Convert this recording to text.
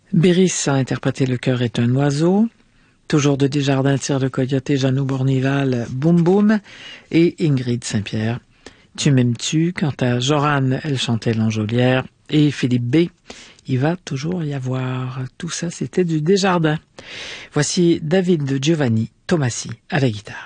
Béris a interprété Le cœur est un oiseau. Toujours de Desjardins, Tire le coyote, Jeannot Bournival, Boum Boum, et Ingrid Saint-Pierre, Tu m'aimes-tu? Quant à Jorane, elle chantait L'Enjolière, et Philippe B, Il va toujours y avoir. Tout ça, c'était du Desjardins. Voici David Giovanni Tomassi à la guitare.